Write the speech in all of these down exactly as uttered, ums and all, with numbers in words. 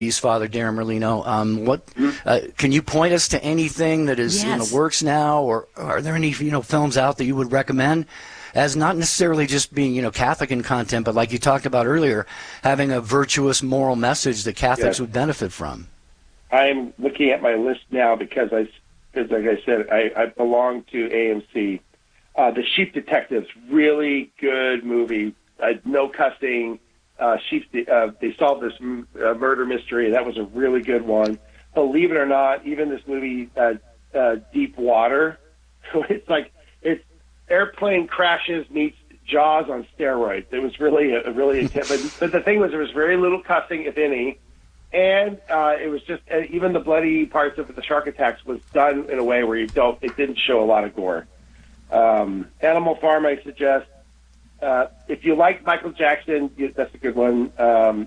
Father Darren Merlino. Um, what uh, can you point us to anything that is Yes. in the works now, or are there any you know films out that you would recommend as not necessarily just being you know Catholic in content, but like you talked about earlier, having a virtuous moral message that Catholics Yes. would benefit from? I'm looking at my list now because I, because like I said, I, I belong to A M C. Uh, the Sheep Detectives, really good movie. Uh, no cussing. Uh, sheep, uh, they solved this m- uh, murder mystery. That was a really good one. Believe it or not, even this movie, uh, uh, Deep Water, it's like it's airplane crashes meets Jaws on steroids. It was really, a, a really intense. But, but the thing was, there was very little cussing, if any, and uh, it was just uh, even the bloody parts of the shark attacks was done in a way where you don't. It didn't show a lot of gore. Um, Animal Farm, I suggest. Uh, if you like Michael Jackson, you, that's a good one. Um,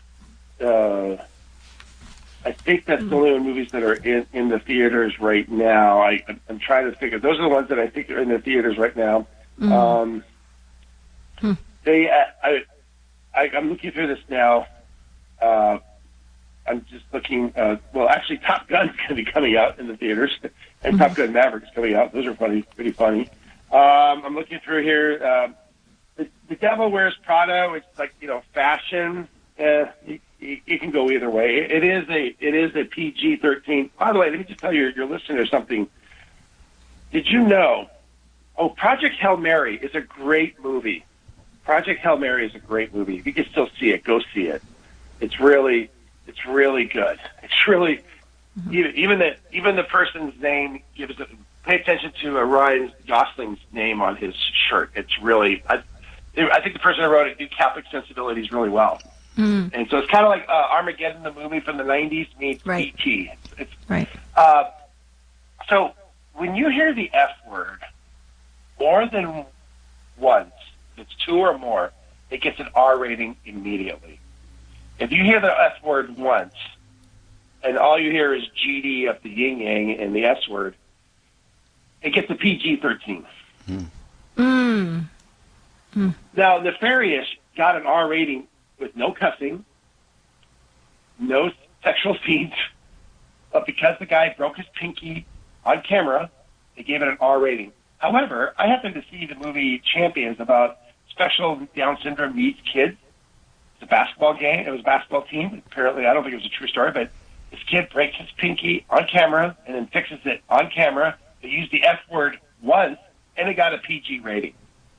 uh, I think that's the only one movies that are in, in the theaters right now. I, I'm trying to figure. Those are the ones that I think are in the theaters right now. Mm. Um, Hmm. They, uh, I, I, I'm looking through this now. Uh, I'm just looking. Uh, well, actually, Top Gun's going to be coming out in the theaters, and Mm. Top Gun Maverick's coming out. Those are funny, pretty funny. Um, I'm looking through here. Uh, The, the Devil Wears Prada, which is like you know fashion. Uh, it, it, it can go either way. It is a it is a P G thirteen. By the way, let me just tell your your listeners something. Did you know? Oh, Project Hail Mary is a great movie. Project Hail Mary is a great movie. If you can still see it, go see it. It's really it's really good. It's really mm-hmm. even even the even the person's name gives it. Pay attention to uh, Ryan Gosling's name on his shirt. It's really. I, I think the person who wrote it did Catholic sensibilities really well. Mm. And so it's kind of like uh, Armageddon, the movie from the nineties, meets right. E T. It's, it's, right. Uh, so when you hear the F word more than once, if it's two or more, it gets an R rating immediately. If you hear the F word once, and all you hear is G D of the yin yang and the S word, it gets a P G thirteen. Mm. Mm. Mm. Now, Nefarious got an R rating with no cussing, no sexual scenes, but because the guy broke his pinky on camera, they gave it an R rating. However, I happened to see the movie Champions about special Down syndrome meets kids. It's a basketball game. It was a basketball team. Apparently, I don't think it was a true story, but this kid breaks his pinky on camera and then fixes it on camera. They used the F word once, and it got a P G rating.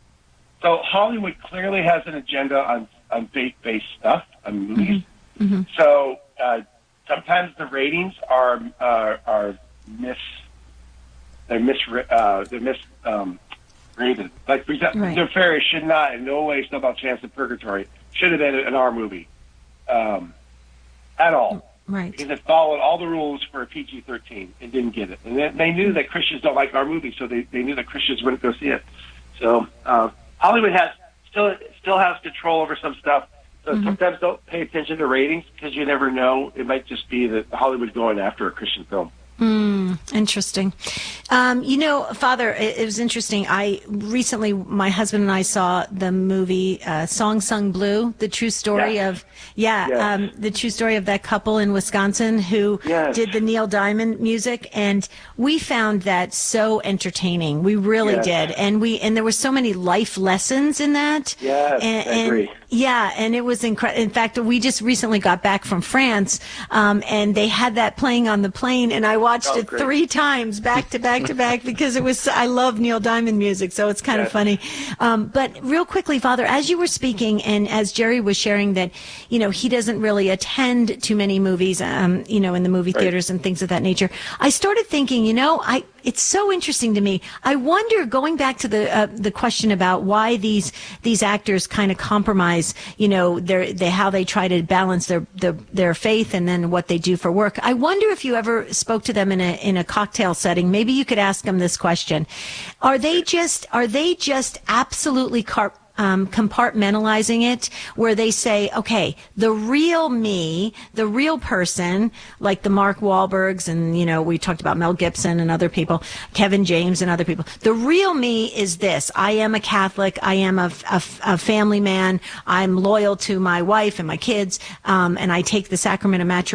So Hollywood clearly has an agenda on, on faith-based stuff, on movies. Mm-hmm. Mm-hmm. So uh, sometimes the ratings are are, are mis they're mis uh, they're mis um, rated. Like for example, right. Nefarious should not in no way still about Chance of Purgatory should have been an R movie um, at all. Right. Because it followed all the rules for a P G thirteen and didn't get it. And they, they knew that Christians don't like our movies, so they, they knew that Christians wouldn't go see it. So uh, Hollywood has still still has control over some stuff. So mm-hmm. sometimes don't pay attention to ratings because you never know. It might just be that Hollywood going after a Christian film. Mm, interesting. Um, you know, Father, it, it was interesting. I recently, my husband and I saw the movie uh, Song Sung Blue, the true story yes. of, yeah, yes. um, the true story of that couple in Wisconsin who yes. did the Neil Diamond music, and we found that so entertaining. We really yes. did, and we and there were so many life lessons in that. Yes, and, I agree. And, yeah, and it was incredible. In fact, we just recently got back from France, um, and they had that playing on the plane, and I watched oh, it great. three times back to back to back because it was. I love Neil Diamond music, so it's kind yes. of funny. Um, but real quickly, Father, as you were speaking, and as Jerry was sharing that, you know, he doesn't really attend too many movies, um, you know, in the movie right. theaters and things of that nature. I started thinking, you know, I. It's so interesting to me. I wonder, going back to the uh, the question about why these these actors kind of compromise, you know, their they how they try to balance their, their their faith and then what they do for work. I wonder if you ever spoke to them in a in a cocktail setting. Maybe you could ask them this question: Are they just are they just absolutely car- um, compartmentalizing it, where they say, okay, the real me, the real person, like the Mark Wahlbergs, and, you know, we talked about Mel Gibson and other people, Kevin James and other people. The real me is this. I am a Catholic. I am a, a, a family man. I'm loyal to my wife and my kids, um, and I take the sacrament of matrimony